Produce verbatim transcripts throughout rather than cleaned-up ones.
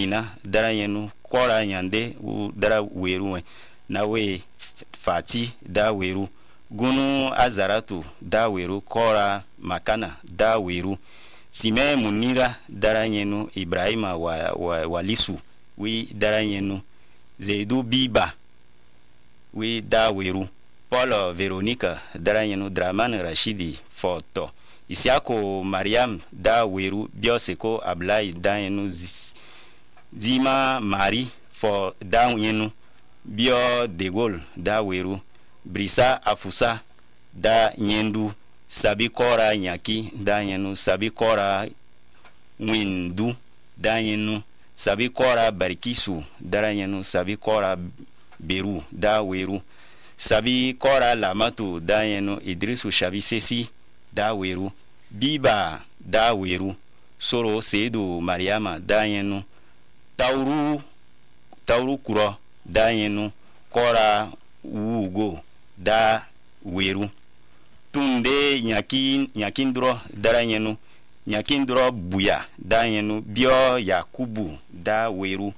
amina dara yenu kora nyande u dara weru we na we fati da weru gunu azaratu da weru kora makana da weru sime munira dara yenu ibrahima wa, wa walisu wi dara yenu zeidu biba wi da weru Paul Veronica dara yenu Draman Rashidi foto Isiako Mariam da weru bioseko Ablai da yenu Zima Mari for da yenu bio de Gaulle da weru Brisa Afusa da nyendu sabi kora nyaki da yenu sabi kora windu da yenu sabi kora Barikisu da yenu sabi kora Beru da weru sabi kora Lamatu da yenu Idrisu Shabi Sesi da weru Biba da weru Soro Seidu Mariama da yenu Tauru Tauru Kuro da yenu Kora Wugo da weru Tunde Nyaki Nyakindro da yenu Nyakindro Buya da yenu Bio Yakubu da weru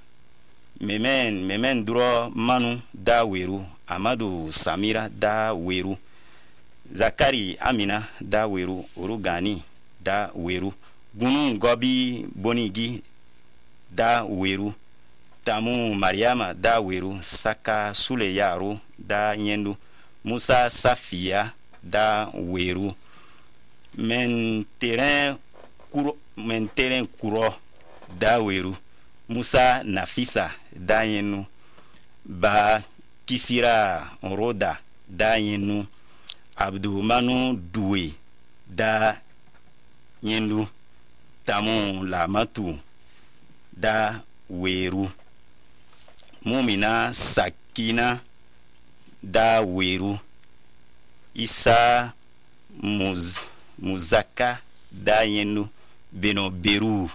Memen Memen Dro Manu da weru Amadu Samira da weru Zakari Amina da weru Urugani da weru Gunu Gobi Bonigi da weru Tamu Mariama da weru Saka Sule Yaro da nyendu Musa Safia da weru Men terrain kuro Men terrain kuro da weru Musa Nafisa da yenu Ba Kisira Roda da yenu Abdou Manu Doué da Yendu Tamu Lamatu da weru Mumina Sakina da weru Isa Muz Muzaka da yenu Beno Beru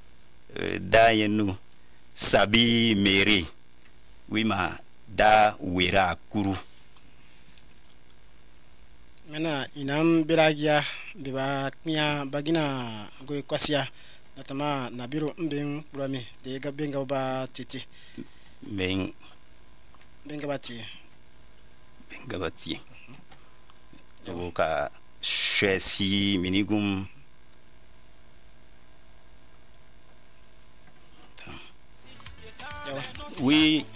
da yenu Sabi Mere Wima da wera kuru mena inam biragia biba knya bagina goy kwasia natama nabiru mbeng burami de gabenga ba titi beng benga bati benga bati o ka shesi minigum oui